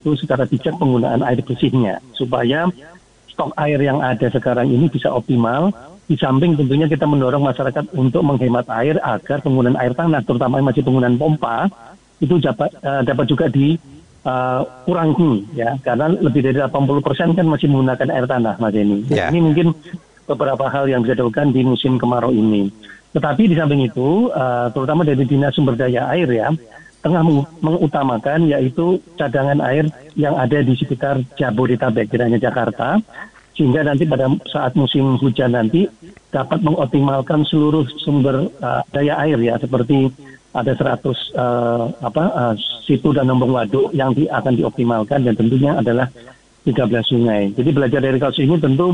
itu secara bijak penggunaan air bersihnya supaya stok air yang ada sekarang ini bisa optimal. Di samping tentunya kita mendorong masyarakat untuk menghemat air agar penggunaan air tanah, terutama masih penggunaan pompa, itu dapat juga dikurangi ya, karena lebih dari 80% kan masih menggunakan air tanah, Mas Denny. Ini mungkin beberapa hal yang bisa dilakukan di musim kemarau ini. Tetapi di samping itu, terutama dari Dinas Sumber Daya Air ya, tengah mengutamakan yaitu cadangan air yang ada di sekitar Jabodetabek, tidak hanya Jakarta, sehingga nanti pada saat musim hujan nanti dapat mengoptimalkan seluruh sumber daya air ya, seperti ada 100 situ dan embung waduk yang akan dioptimalkan, dan tentunya adalah 13 sungai. Jadi belajar dari kasus ini tentu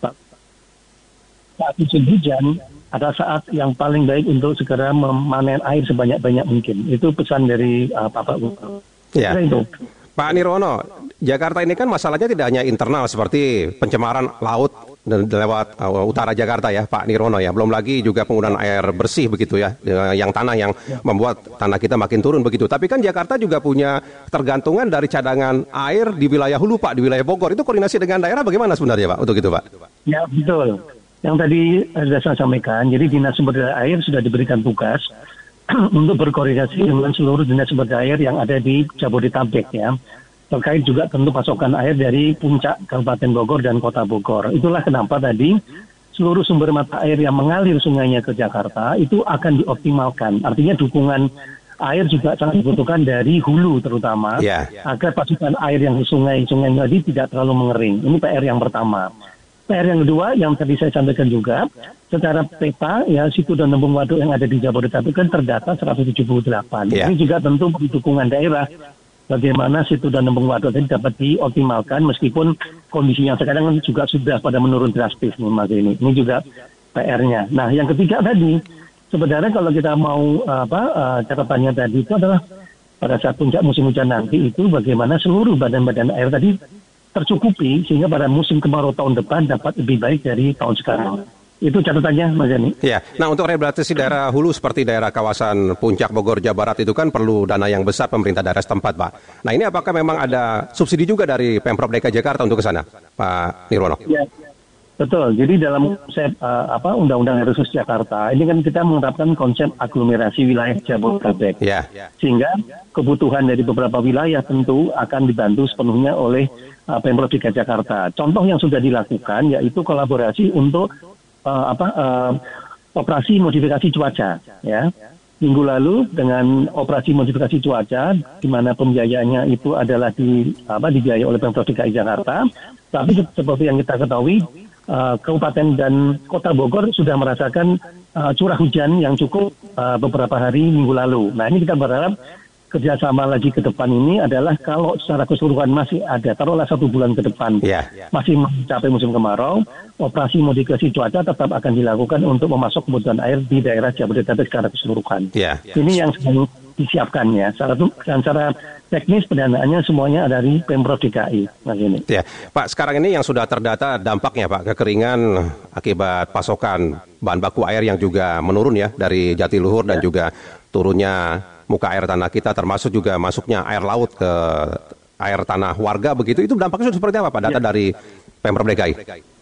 saat musim hujan ada saat yang paling baik untuk segera memanen air sebanyak-banyak mungkin. Itu pesan dari Bapak Gubernur. Ya. Itu. Pak Nirwono, Jakarta ini kan masalahnya tidak hanya internal seperti pencemaran laut dan lewat utara Jakarta ya, Pak Nirwono ya. Belum lagi juga penggunaan air bersih begitu ya, yang tanah yang membuat tanah kita makin turun begitu. Tapi kan Jakarta juga punya ketergantungan dari cadangan air di wilayah hulu, Pak, di wilayah Bogor. Itu koordinasi dengan daerah bagaimana sebenarnya, Pak, untuk itu, Pak? Ya, betul. Yang tadi sudah saya sampaikan, jadi Dinas Sumber Daya Air sudah diberikan tugas untuk berkoordinasi dengan seluruh dinas sumber daya air yang ada di Jabodetabek ya, terkait juga tentu pasokan air dari puncak Kabupaten Bogor dan Kota Bogor. Itulah kenapa tadi seluruh sumber mata air yang mengalir sungainya ke Jakarta itu akan dioptimalkan. Artinya dukungan air juga sangat dibutuhkan dari hulu terutama, agar pasokan air yang ke sungai-sungai tadi tidak terlalu mengering. Ini PR yang pertama. PR yang kedua yang tadi saya sampaikan juga, secara peta ya situ dan embung waduk yang ada di Jabodetabek kan terdata 178. Ini juga tentu dukungan daerah bagaimana situ dan embung waduk tadi dapat dioptimalkan meskipun kondisi yang sekarang juga sudah pada menurun drastis nih Mas ini. Ini juga PR-nya. Nah, yang ketiga tadi sebenarnya kalau kita mau catatannya tadi itu adalah pada saat puncak musim hujan nanti itu bagaimana seluruh badan-badan air tadi tercukupi sehingga pada musim kemarau tahun depan dapat lebih baik dari tahun sekarang. Itu catatannya, Mas Yani. Ya, nah untuk rehabilitasi daerah hulu seperti daerah kawasan Puncak Bogor, Jawa Barat itu kan perlu dana yang besar pemerintah daerah setempat, Pak. Nah ini apakah memang ada subsidi juga dari Pemprov DKI Jakarta untuk ke sana, Pak Nirwono? Ya, betul. Jadi dalam konsep Undang-Undang Khusus Jakarta ini kan kita menerapkan konsep aglomerasi wilayah Jabodetabek. Sehingga kebutuhan dari beberapa wilayah tentu akan dibantu sepenuhnya oleh Pemprov DKI Jakarta. Contoh yang sudah dilakukan yaitu kolaborasi untuk operasi modifikasi cuaca. Ya, minggu lalu dengan operasi modifikasi cuaca, di mana pembiayaannya itu adalah dibiayai oleh Pemprov DKI Jakarta. Tapi seperti yang kita ketahui, Kabupaten dan Kota Bogor sudah merasakan curah hujan yang cukup beberapa hari minggu lalu. Nah ini kita berharap kerjasama lagi ke depan ini adalah kalau secara keseluruhan masih ada, taruhlah 1 bulan ke depan, masih mencapai musim kemarau, operasi modifikasi cuaca tetap akan dilakukan untuk memasok kebutuhan air di daerah Jabodetabek secara keseluruhan. Ini yang sedang disiapkan ya. Secara teknis pendanaannya semuanya dari Pemprov DKI. Nah, ini. Pak, sekarang ini yang sudah terdata dampaknya Pak, kekeringan akibat pasokan bahan baku air yang juga menurun ya dari Jatiluhur dan juga turunnya muka air tanah kita, termasuk juga masuknya air laut ke air tanah warga begitu, itu dampaknya seperti apa Pak, data dari Pemprov DKI?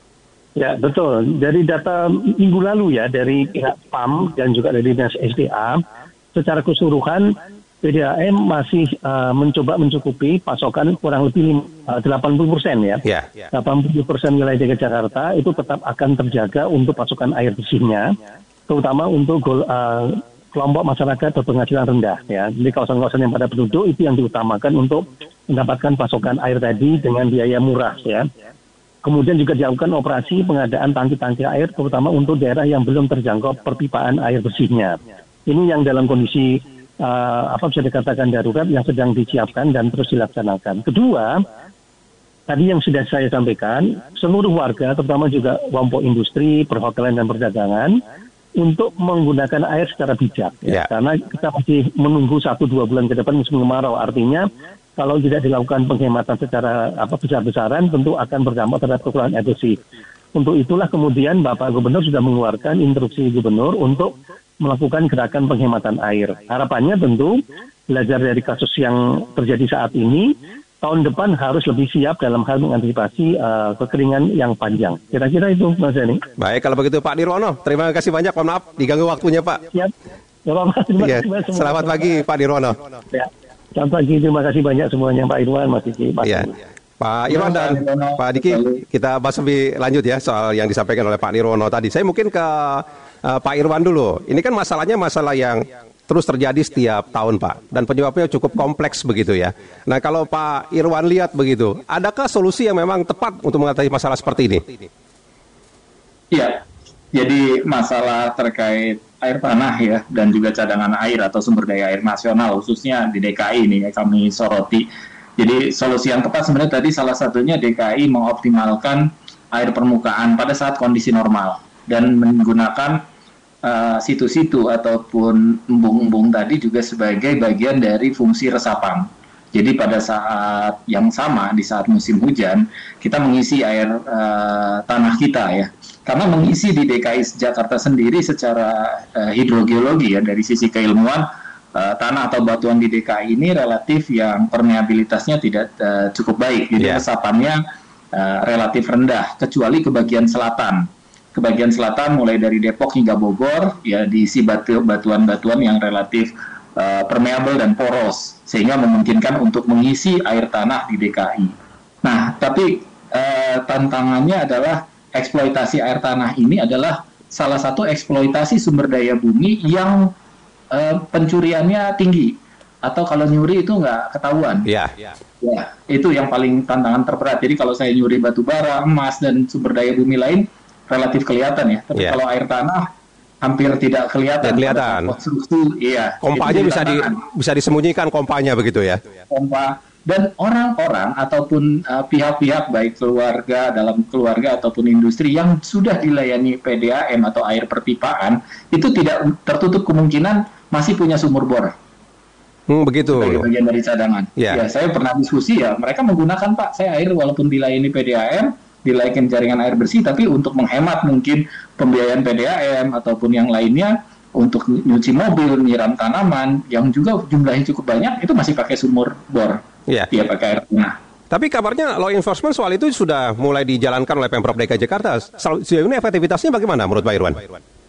Ya betul, dari data minggu lalu ya, dari pihak PAM dan juga dari Dinas SDA, secara keseluruhan PDAM masih mencoba mencukupi pasokan kurang lebih 80% ya. 80% wilayah DKI Jakarta itu tetap akan terjaga untuk pasokan air bersihnya, terutama untuk kelompok masyarakat berpenghasilan rendah ya. Jadi kawasan-kawasan yang padat penduduk itu yang diutamakan untuk mendapatkan pasokan air tadi dengan biaya murah ya. Kemudian juga dilakukan operasi pengadaan tangki-tangki air terutama untuk daerah yang belum terjangkau perpipaan air bersihnya. Ini yang dalam kondisi bisa dikatakan darurat yang sedang disiapkan dan terus dilaksanakan. Kedua, tadi yang sudah saya sampaikan, seluruh warga terutama juga kelompok industri, perhotelan dan perdagangan untuk menggunakan air secara bijak ya. Karena kita masih menunggu 1-2 bulan ke depan musim kemarau, artinya kalau tidak dilakukan penghematan secara besar-besaran tentu akan berdampak terhadap kekurangan air bersih. Untuk itulah kemudian Bapak Gubernur sudah mengeluarkan instruksi Gubernur untuk melakukan gerakan penghematan air. Harapannya tentu belajar dari kasus yang terjadi saat ini, tahun depan harus lebih siap dalam hal mengantisipasi kekeringan yang panjang. Kira-kira itu, Mas Denny. Baik, kalau begitu Pak Nirwono, terima kasih banyak. Mohon maaf diganggu waktunya, Pak. Siap. Terima kasih. Selamat pagi, Pak Nirwono. Ya. Selamat pagi, terima kasih banyak semuanya, Pak Irwan, Mas Diki. Ya. Pak Irwan dan Pak Diki, kita bahas lebih lanjut ya soal yang disampaikan oleh Pak Nirwono tadi. Saya mungkin ke Pak Irwan dulu. Ini kan masalahnya masalah yang terus terjadi setiap tahun, Pak. Dan penyebabnya cukup kompleks begitu ya. Nah, kalau Pak Irwan lihat begitu, adakah solusi yang memang tepat untuk mengatasi masalah seperti ini? Iya, jadi masalah terkait air tanah ya, dan juga cadangan air atau sumber daya air nasional, khususnya di DKI ini ya, kami soroti. Jadi solusi yang tepat sebenarnya tadi salah satunya DKI mengoptimalkan air permukaan pada saat kondisi normal dan menggunakan situ-situ ataupun embung-embung tadi juga sebagai bagian dari fungsi resapan. Jadi pada saat yang sama, di saat musim hujan, kita mengisi air tanah kita ya. Karena mengisi di DKI Jakarta sendiri secara hidrogeologi ya, dari sisi keilmuan, tanah atau batuan di DKI ini relatif yang permeabilitasnya tidak cukup baik. Jadi resapannya relatif rendah, kecuali ke bagian selatan. Ke bagian selatan mulai dari Depok hingga Bogor ya diisi batuan-batuan yang relatif permeabel dan poros sehingga memungkinkan untuk mengisi air tanah di DKI. Nah, tapi tantangannya adalah eksploitasi air tanah ini adalah salah satu eksploitasi sumber daya bumi yang pencuriannya tinggi atau kalau nyuri itu nggak ketahuan. Ya, itu yang paling tantangan terberat. Jadi kalau saya nyuri batu bara, emas dan sumber daya bumi lain relatif kelihatan ya, tapi kalau air tanah hampir tidak kelihatan. Konstruksi, iya. Kompanya bisa disembunyikan kompanya begitu ya. Pompa dan orang-orang ataupun pihak-pihak baik dalam keluarga ataupun industri yang sudah dilayani PDAM atau air perpipaan itu tidak tertutup kemungkinan masih punya sumur bor. Begitu. Sebagai bagian dari cadangan. Ya, saya pernah diskusi ya, mereka menggunakan Pak, saya air walaupun dilayani PDAM dilaikin jaringan air bersih, tapi untuk menghemat mungkin pembiayaan PDAM ataupun yang lainnya untuk nyuci mobil, nyiram tanaman yang juga jumlahnya cukup banyak, itu masih pakai sumur bor. Iya, pakai air tanah. Tapi kabarnya law enforcement soal itu sudah mulai dijalankan oleh Pemprov DKI Jakarta. Sejauh ini efektivitasnya bagaimana menurut Pak Irwan?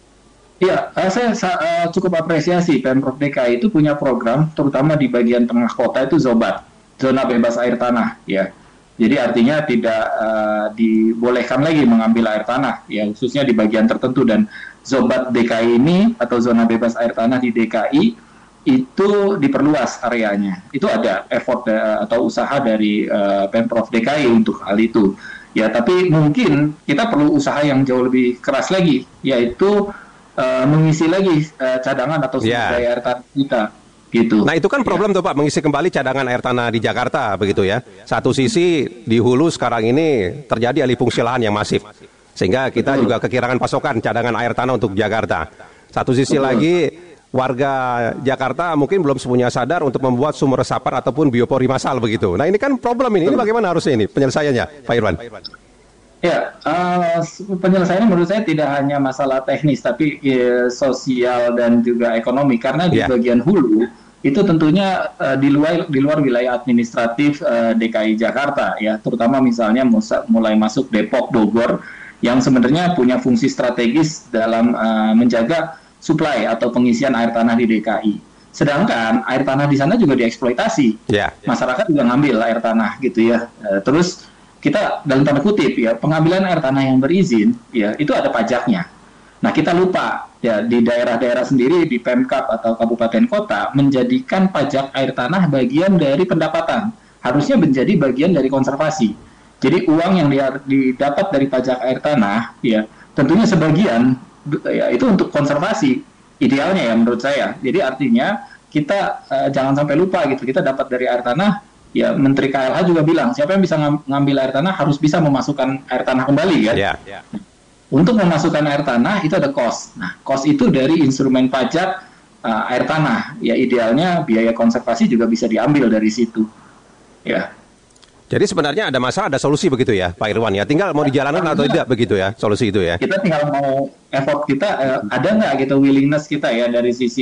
Iya, saya cukup apresiasi Pemprov DKI itu punya program, terutama di bagian tengah kota itu ZOBAT, zona bebas air tanah, ya. Jadi artinya tidak dibolehkan lagi mengambil air tanah, ya khususnya di bagian tertentu. Dan ZOBAT DKI ini atau zona bebas air tanah di DKI itu diperluas areanya. Itu ada effort atau usaha dari Pemprov DKI untuk hal itu. Ya, tapi mungkin kita perlu usaha yang jauh lebih keras lagi, yaitu mengisi lagi cadangan atau sumber daya air tanah kita. Gitu. Nah itu kan problem tuh Pak, mengisi kembali cadangan air tanah di Jakarta begitu ya. Satu sisi di hulu sekarang ini terjadi alih fungsi lahan yang masif, sehingga kita juga kekirangan pasokan cadangan air tanah untuk Jakarta. Satu sisi lagi warga Jakarta mungkin belum semuanya sadar untuk membuat sumur resapan ataupun biopori massal begitu. Nah ini kan problem ini bagaimana harusnya ini penyelesaiannya Pak Irwan? Ya, penyelesaiannya menurut saya tidak hanya masalah teknis, tapi sosial dan juga ekonomi. Karena di bagian hulu itu tentunya di luar wilayah administratif DKI Jakarta, ya, terutama misalnya mulai masuk Depok, Bogor, yang sebenarnya punya fungsi strategis dalam menjaga suplai atau pengisian air tanah di DKI. Sedangkan air tanah di sana juga dieksploitasi, masyarakat juga ngambil air tanah gitu ya. Terus kita dalam tanda kutip ya, pengambilan air tanah yang berizin ya itu ada pajaknya. Nah, kita lupa ya di daerah-daerah sendiri di Pemkab atau kabupaten kota menjadikan pajak air tanah bagian dari pendapatan. Harusnya menjadi bagian dari konservasi. Jadi uang yang didapat dari pajak air tanah ya tentunya sebagian ya itu untuk konservasi idealnya ya menurut saya. Jadi artinya kita jangan sampai lupa gitu, kita dapat dari air tanah. Ya, Menteri KLH juga bilang, siapa yang bisa ngambil air tanah harus bisa memasukkan air tanah kembali, kan? Untuk memasukkan air tanah itu ada cost. Nah, cost itu dari instrumen pajak air tanah. Ya, idealnya biaya konservasi juga bisa diambil dari situ. Ya. Jadi sebenarnya ada masalah, ada solusi begitu ya, Pak Irwan ya. Tinggal mau dijalankan atau tidak begitu ya, solusi itu ya. Kita tinggal mau effort kita, ada nggak gitu willingness kita ya dari sisi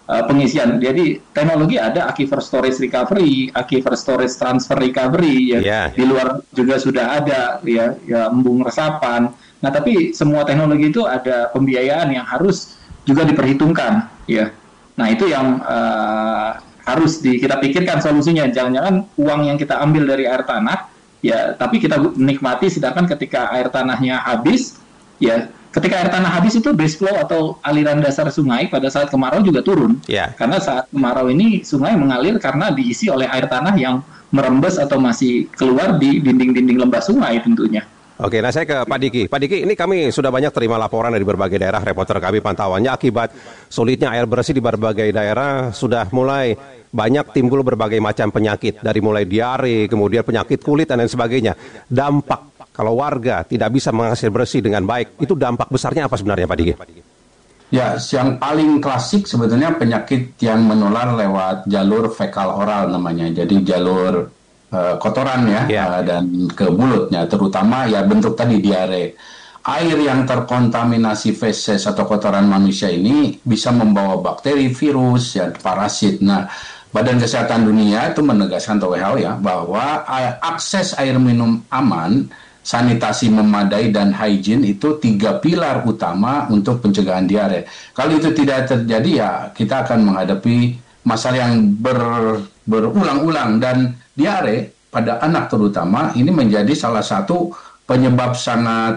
pengisian. Jadi teknologi ada aquifer storage recovery, aquifer storage transfer recovery, ya. Di luar juga sudah ada ya embung resapan. Nah, tapi semua teknologi itu ada pembiayaan yang harus juga diperhitungkan, ya. Nah, itu yang harus kita pikirkan solusinya. Jangan-jangan uang yang kita ambil dari air tanah, ya, tapi kita menikmati, sedangkan ketika air tanahnya habis, ya, ketika air tanah habis itu base flow atau aliran dasar sungai pada saat kemarau juga turun. Karena saat kemarau ini sungai mengalir karena diisi oleh air tanah yang merembes atau masih keluar di dinding-dinding lembah sungai tentunya. Oke, nah saya ke Pak Diki. Pak Diki, ini kami sudah banyak terima laporan dari berbagai daerah, reporter kami pantauannya akibat sulitnya air bersih di berbagai daerah sudah mulai banyak timbul berbagai macam penyakit, dari mulai diare, kemudian penyakit kulit dan lain sebagainya. Dampak kalau warga tidak bisa menghasil bersih dengan baik, itu dampak besarnya apa sebenarnya Pak Diki? Ya, yang paling klasik sebetulnya penyakit yang menular lewat jalur fekal oral namanya. Jadi jalur kotoran dan ke mulutnya, terutama ya bentuk tadi diare. Air yang terkontaminasi feses atau kotoran manusia ini bisa membawa bakteri, virus, ya, parasit. Nah, Badan Kesehatan Dunia itu menegaskan, atau WHO ya, bahwa akses air minum aman, sanitasi memadai, dan hygiene itu 3 pilar utama untuk pencegahan diare. Kalau itu tidak terjadi, ya kita akan menghadapi masalah yang berulang-ulang, dan diare pada anak terutama ini menjadi salah satu penyebab sangat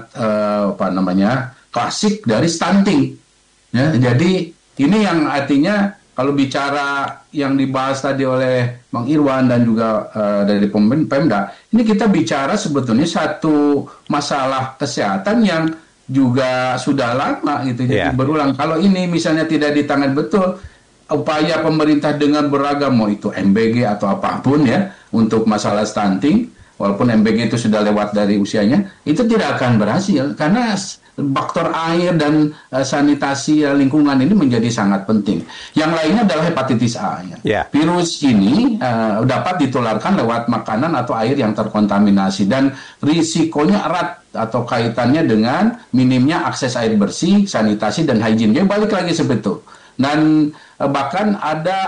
klasik dari stunting. Ya, jadi ini yang artinya kalau bicara yang dibahas tadi oleh Bang Irwan dan juga dari Pemda, ini kita bicara sebetulnya satu masalah kesehatan yang juga sudah lama gitu, jadi berulang. Kalau ini misalnya tidak ditangani betul, upaya pemerintah dengan beragam, mau itu MBG atau apapun ya, untuk masalah stunting, walaupun MBG itu sudah lewat dari usianya, itu tidak akan berhasil, karena faktor air dan sanitasi lingkungan ini menjadi sangat penting. Yang lainnya adalah hepatitis A. Ya. Virus ini dapat ditularkan lewat makanan atau air yang terkontaminasi, dan risikonya erat atau kaitannya dengan minimnya akses air bersih, sanitasi, dan hygiene. Jadi balik lagi sebetul. Dan bahkan ada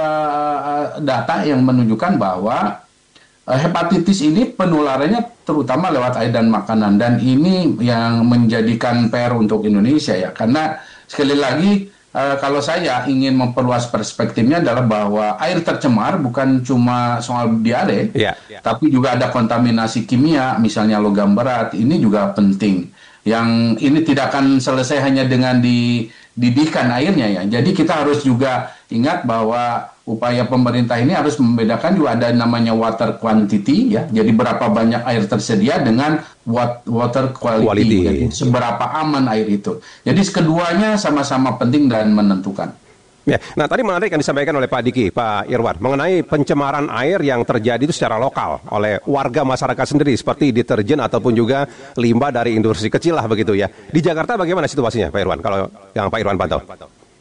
data yang menunjukkan bahwa hepatitis ini penularannya terutama lewat air dan makanan, dan ini yang menjadikan PR untuk Indonesia ya, karena sekali lagi kalau saya ingin memperluas perspektifnya adalah bahwa air tercemar bukan cuma soal diare, tapi juga ada kontaminasi kimia, misalnya logam berat, ini juga penting. Yang ini tidak akan selesai hanya dengan didihkan airnya ya. Jadi kita harus juga ingat bahwa upaya pemerintah ini harus membedakan juga ada namanya water quantity ya. Jadi berapa banyak air tersedia dengan water quality. Jadi seberapa aman air itu. Jadi keduanya sama-sama penting dan menentukan. Ya, nah tadi menarik yang disampaikan oleh Pak Diki, Pak Irwan, mengenai pencemaran air yang terjadi itu secara lokal oleh warga masyarakat sendiri, seperti deterjen ataupun juga limbah dari industri kecil lah begitu ya. Di Jakarta bagaimana situasinya Pak Irwan, kalau yang Pak Irwan pantau?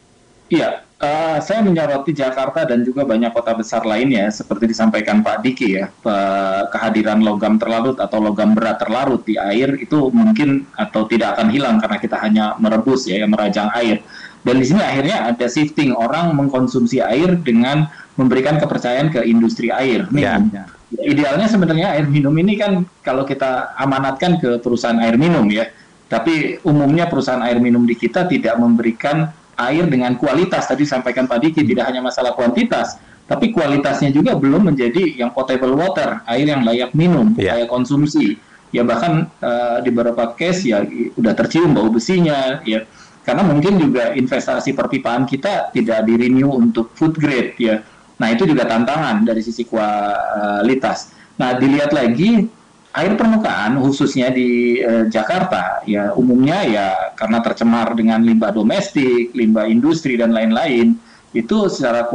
Iya, saya menyoroti Jakarta dan juga banyak kota besar lainnya, seperti disampaikan Pak Diki ya, kehadiran logam terlarut atau logam berat terlarut di air itu mungkin atau tidak akan hilang karena kita hanya merebus ya, merajang air. Dan di sini akhirnya ada shifting, orang mengkonsumsi air dengan memberikan kepercayaan ke industri air minum. Idealnya sebenarnya air minum ini kan kalau kita amanatkan ke perusahaan air minum ya, tapi umumnya perusahaan air minum di kita tidak memberikan air dengan kualitas. Tadi sampaikan Pak Diki, tidak hanya masalah kuantitas, tapi kualitasnya juga belum menjadi yang potable water, air yang layak minum, layak konsumsi. Ya bahkan di beberapa case ya udah tercium bau besinya ya. Karena mungkin juga investasi perpipaan kita tidak di-renew untuk food grade ya. Nah itu juga tantangan dari sisi kualitas. Nah dilihat lagi air permukaan khususnya di Jakarta ya umumnya ya karena tercemar dengan limbah domestik, limbah industri dan lain-lain, itu secara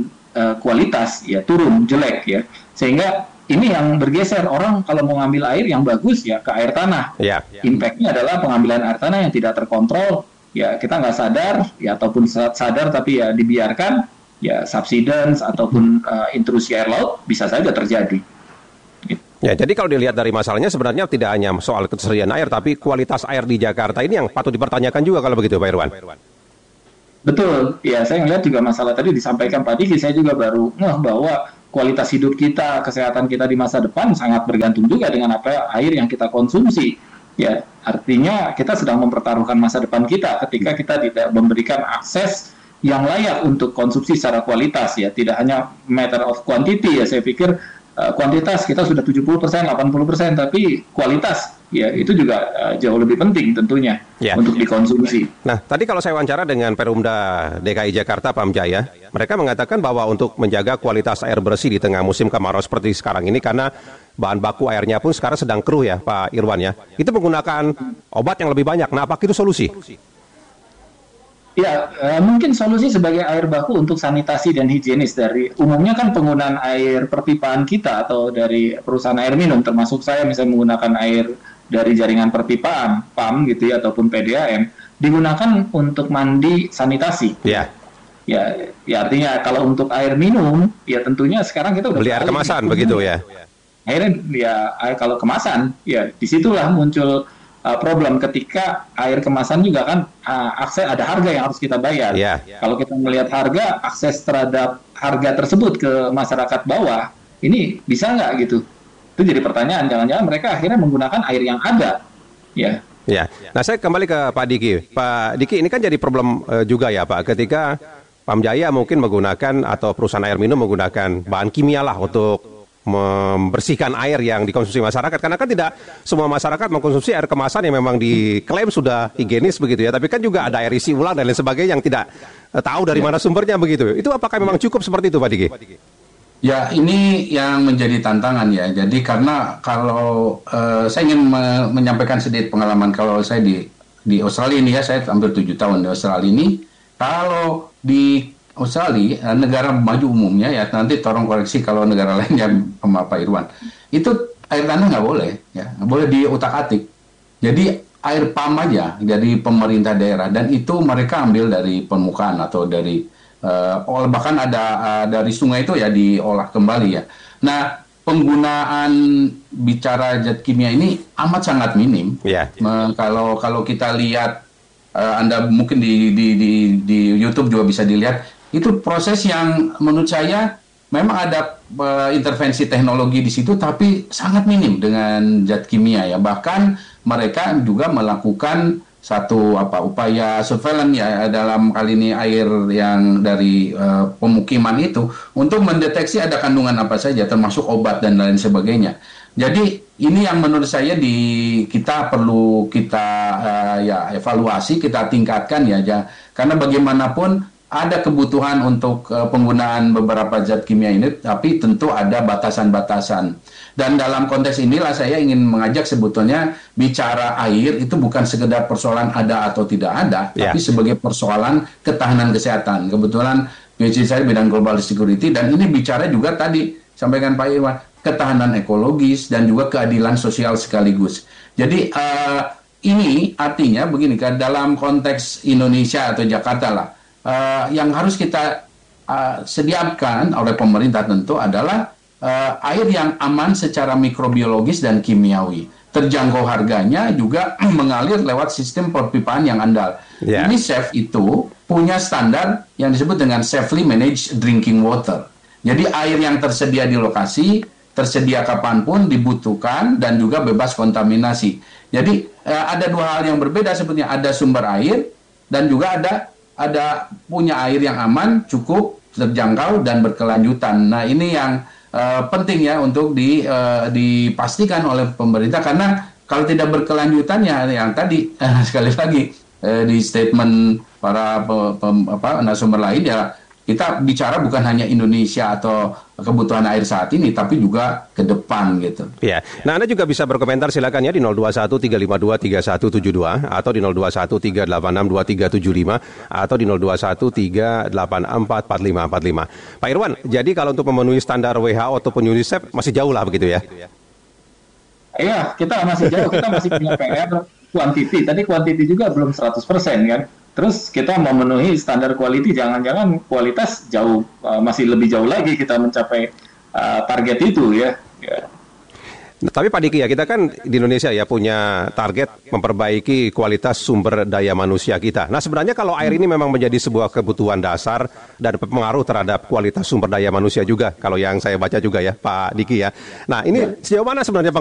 kualitas ya turun jelek ya. Sehingga ini yang bergeser, orang kalau mau ngambil air yang bagus ya ke air tanah. Impact-nya adalah pengambilan air tanah yang tidak terkontrol. Ya kita nggak sadar ya, ataupun sadar tapi ya dibiarkan ya, subsidence ataupun intrusi air laut bisa saja terjadi. Ya, jadi kalau dilihat dari masalahnya sebenarnya tidak hanya soal ketersediaan air, tapi kualitas air di Jakarta ini yang patut dipertanyakan juga kalau begitu Pak Irwan. Betul, ya saya ngelihat juga masalah tadi disampaikan Pak Diki, saya juga baru ngeh bahwa kualitas hidup kita, kesehatan kita di masa depan sangat bergantung juga dengan apa air yang kita konsumsi. Ya, artinya kita sedang mempertaruhkan masa depan kita ketika kita tidak memberikan akses yang layak untuk konsumsi secara kualitas ya, tidak hanya matter of quantity ya, saya pikir kuantitas kita sudah 70%, 80%, tapi kualitas ya itu juga jauh lebih penting tentunya untuk dikonsumsi. Nah, tadi kalau saya wawancara dengan Perumda DKI Jakarta, Pam Jaya, mereka mengatakan bahwa untuk menjaga kualitas air bersih di tengah musim kemarau seperti sekarang ini, karena bahan baku airnya pun sekarang sedang keruh ya, Pak Irwan ya, itu menggunakan obat yang lebih banyak. Nah, apakah itu solusi? Ya, mungkin solusi sebagai air baku untuk sanitasi dan higienis dari umumnya kan penggunaan air perpipaan kita atau dari perusahaan air minum, termasuk saya misalnya menggunakan air dari jaringan perpipaan, PAM gitu ya, ataupun PDAM, digunakan untuk mandi sanitasi. Ya. Ya artinya kalau untuk air minum, ya tentunya sekarang kita udah beli air kemasan begitu ya. Akhirnya ya kalau kemasan, ya disitulah muncul problem ketika air kemasan juga kan akses ada harga yang harus kita bayar. Kalau kita melihat harga, akses terhadap harga tersebut ke masyarakat bawah, ini bisa nggak gitu? Itu jadi pertanyaan. Jangan-jangan mereka akhirnya menggunakan air yang ada. Ya. Nah saya kembali ke Pak Diki. Pak Diki, ini kan jadi problem juga ya Pak, ketika Pam Jaya mungkin menggunakan atau perusahaan air minum menggunakan bahan kimia lah untuk membersihkan air yang dikonsumsi masyarakat, karena kan tidak semua masyarakat mengkonsumsi air kemasan yang memang diklaim sudah higienis begitu ya, tapi kan juga ada air isi ulang dan lain sebagainya yang tidak tahu dari mana sumbernya begitu. Itu apakah memang cukup seperti itu Pak Diki? Ya, ini yang menjadi tantangan ya. Jadi karena kalau saya ingin menyampaikan sedikit pengalaman kalau saya di Australia ini ya, saya hampir 7 tahun di Australia ini. Kalau di Australia, negara maju umumnya ya, nanti tolong koreksi kalau negara lainnya sama Pak Irwan, itu air tanah nggak boleh, ya nggak boleh diutak-atik. Jadi air pam aja dari pemerintah daerah, dan itu mereka ambil dari permukaan atau dari bahkan ada dari sungai itu ya diolah kembali ya. Nah, penggunaan bicara zat kimia ini amat sangat minim. Kalau kita lihat, Anda mungkin di YouTube juga bisa dilihat. Itu proses yang menurut saya memang ada intervensi teknologi di situ, tapi sangat minim dengan zat kimia ya. Bahkan mereka juga melakukan satu upaya surveillance ya dalam kali ini air yang dari pemukiman itu untuk mendeteksi ada kandungan apa saja, termasuk obat dan lain sebagainya. Jadi ini yang menurut saya kita perlu evaluasi, kita tingkatkan ya, karena bagaimanapun ada kebutuhan untuk penggunaan beberapa zat kimia ini, tapi tentu ada batasan-batasan. Dan dalam konteks inilah saya ingin mengajak sebetulnya bicara air itu bukan sekedar persoalan ada atau tidak ada, tapi sebagai persoalan ketahanan kesehatan. Kebetulan PhD saya bidang global security, dan ini bicara juga tadi sampaikan Pak Irwan, ketahanan ekologis dan juga keadilan sosial sekaligus. Jadi ini artinya begini kan, dalam konteks Indonesia atau Jakarta lah, yang harus kita sediakan oleh pemerintah tentu adalah air yang aman secara mikrobiologis dan kimiawi, terjangkau harganya, juga mengalir lewat sistem perpipaan yang andal. UNICEF itu punya standar yang disebut dengan safely managed drinking water. Jadi air yang tersedia di lokasi, tersedia kapanpun dibutuhkan, dan juga bebas kontaminasi. Jadi ada dua hal yang berbeda sebetulnya, ada sumber air dan juga ada punya air yang aman, cukup, terjangkau, dan berkelanjutan. Nah, ini yang penting ya untuk dipastikan oleh pemerintah, karena kalau tidak berkelanjutan ya yang tadi sekali lagi di statement para narasumber lain ya, kita bicara bukan hanya Indonesia atau kebutuhan air saat ini, tapi juga ke depan gitu. Ya. Nah, Anda juga bisa berkomentar silakan ya di 0213523172 atau di 0213862375 atau di 0213844545. Pak Irwan, jadi kalau untuk memenuhi standar WHO ataupun UNICEF masih jauh lah begitu ya? Iya, kita masih jauh, kita masih punya PR kuantiti. Tadi kuantiti juga belum 100% kan. Terus kita memenuhi standar quality, jangan-jangan kualitas masih lebih jauh lagi kita mencapai target itu ya. Nah, tapi Pak Diki ya, kita kan di Indonesia ya punya target memperbaiki kualitas sumber daya manusia kita. Nah sebenarnya kalau air ini memang menjadi sebuah kebutuhan dasar dan berpengaruh terhadap kualitas sumber daya manusia juga, kalau yang saya baca juga ya Pak Diki ya. Nah ini sejauh mana sebenarnya